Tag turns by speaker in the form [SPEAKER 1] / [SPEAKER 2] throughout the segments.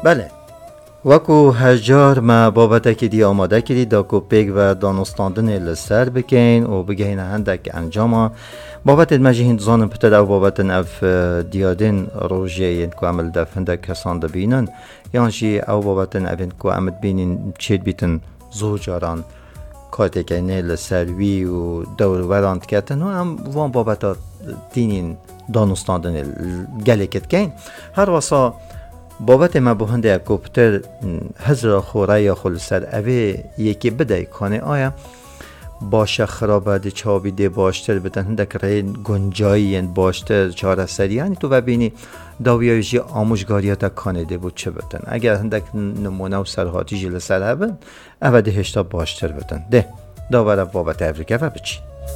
[SPEAKER 1] بله وکو هجار ما بابتکی دی آماده کردی دا کو پیگ و دانستاندن لسر بکن و بگهین هندک انجاما بابت مجی هند زانم پتر او بابتن اف دیادن روژه ین که عمل دف هندک کسان دا بینن یعنی او بابتن اوین که عمد بینین چید بیتن زوجاران کاته که نه لسروی و دور وراند کتن و هم وان بابتا دینین دانستاندن گلکت کن هر واسا بابت ما بهنده کوپتر هزار خوره یا خل سر اوه یکی بده کنه آیا باشه خرابه ده چابی ده باشتر بدن هندک رای گنجایی باشتر چاره سری یعنی تو ببینی داویایشی آموزگاریات کنه ده بود چه بدن اگر هندک نمونه و سرهاتی جل سر هبن اوه ده هشتا باشتر بدن ده داوره بابت افریقه و بچی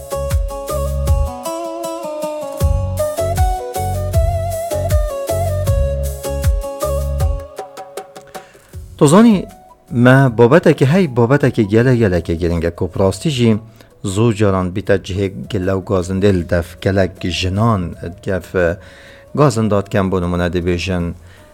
[SPEAKER 1] توزانی ما بابتا که هی بابتا که گله که گرنگه کپراستی جی زوجاران بیتا جه گله و گازندل دف گله جنان گف گازنداد کم بونمونه دی بیشن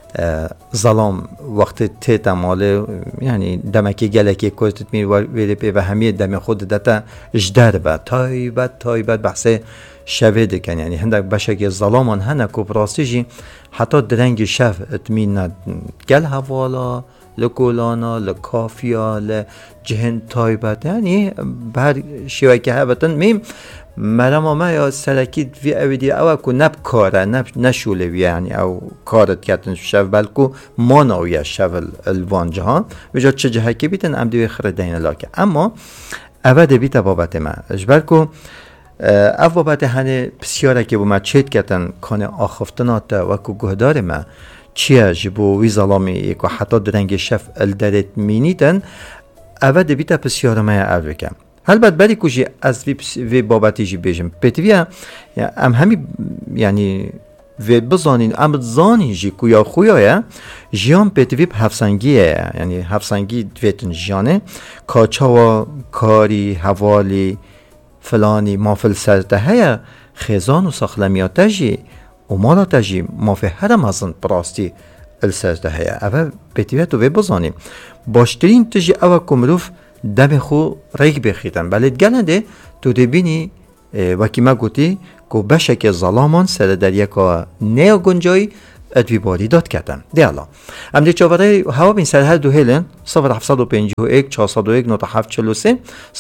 [SPEAKER 1] ظلام وقت تیتا ماله یعنی دمکی گله که کوستت میر ویلی پی و همیه دم خود دتا جدر با تایبت بحثه شوه دکن یعنی هندک بشه که ظلامان هنه کپراستی جی حتی درنگ شف اتمین گل حوالا لکولانا لکافیا لجهن تایبت یعنی بر شیوه که هبتن میم مرم ما یا سرکید وی اویدی او که نب کاره نشوله وی یعنی او کارت کتن شو بلکو مانویه شو الوان جهان وجا چه جهه که بیتن امدوی خردین لاکه اما اوه بیت بابت ما اجبرکو او بابت هنه بسیاره که بومد چید کتن کانه آخفتنات وکو گهدار ما چیه جبو وی ظلامی یکو حتی درنگ شف الدرت مینیدن اوه بیت بسیاره ما اوه کم البته بری کجی از وی بابتی جی بیجم پتویا ام همی یعنی وی بزانین ام زانی جی کویا خویا جیان پتوی هفسنگیه یعنی هفسنگی دویتن جیانه کاچاوا کاری حوالی فلانی مافل سرته هیا خزان و ساخلمیات جی و مالا تجی مافه هرم ازن براستی السرته هیا اوه پتوی تو وی بزانیم باشترین تجی اوه کمروف دم خو ریگ بخیتن بلد گلنده تو دبینی وکی ما گوتی که بشک ظلامان سر در یکا نیا گنجایی ادوی باری داد کردن دیالا ام دی چاوره هوا بین سر هر دو هیلن 0751 401 9743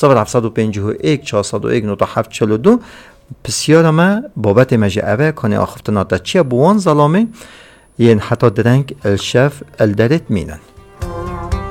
[SPEAKER 1] 0751 401 9742 بسیار ما بابت مجه اوه کنه آخفتنات چیه بوان ظلامه ین حتی درنگ الشف الدرت مینن